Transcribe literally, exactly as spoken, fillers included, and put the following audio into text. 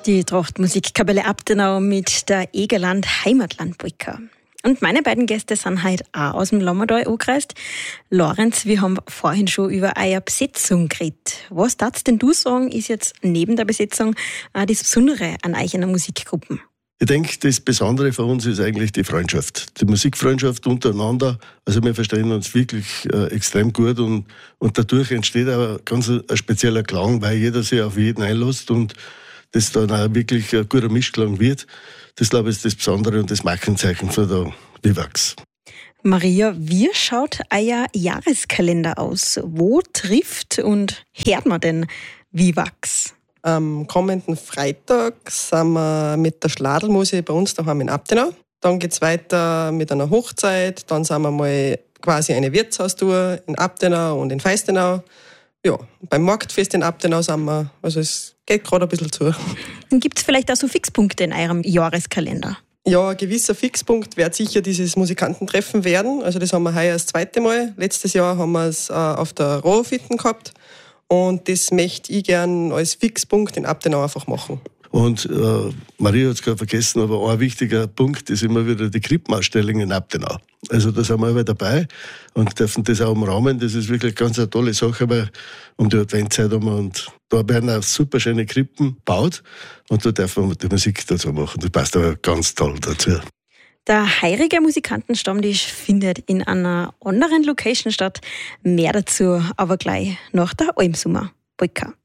Die Trachtmusikkapelle Abtenau mit der Egerland Heimatland-Polka. Und meine beiden Gäste sind heute auch aus dem Lammerdal angereist. Lorenz, wir haben vorhin schon über eure Besetzung geredet. Was darfst denn du sagen, ist jetzt neben der Besetzung auch das Besondere an euch in der Musikgruppe? Ich denke, das Besondere für uns ist eigentlich die Freundschaft, die Musikfreundschaft untereinander. Also wir verstehen uns wirklich äh, extrem gut und, und dadurch entsteht auch ganz ein spezieller Klang, weil jeder sich auf jeden einlässt und das dann auch wirklich ein guter Mischklang wird. Das, glaube ich, ist das Besondere und das Markenzeichen von der Vivax. Maria, wie schaut euer Jahreskalender aus? Wo trifft und hört man denn Vivax? Am kommenden Freitag sind wir mit der Schladlmusik bei uns daheim in Abtenau. Dann geht es weiter mit einer Hochzeit. Dann sind wir mal quasi eine Wirtshaustour in Abtenau und in Feistenau. Ja, beim Marktfest in Abtenau sind wir. Also es geht gerade ein bisschen zu. Gibt es vielleicht auch so Fixpunkte in eurem Jahreskalender? Ja, ein gewisser Fixpunkt wird sicher dieses Musikantentreffen werden. Also das haben wir heuer das zweite Mal. Letztes Jahr haben wir es äh, auf der Rohfitten gehabt. Und das möchte ich gern als Fixpunkt in Abtenau einfach machen. Und äh, Maria hat es gerade vergessen, aber ein wichtiger Punkt ist immer wieder die Krippenausstellung in Abtenau. Also da sind wir immer dabei und dürfen das auch umrahmen. Das ist wirklich ganz eine tolle Sache, weil um die Adventzeit haben wir und da werden auch super schöne Krippen gebaut und da dürfen wir die Musik dazu machen. Das passt aber ganz toll dazu. Der heurige Musikantenstammtisch findet in einer anderen Location statt. Mehr dazu aber gleich nach der Almsummer Polka.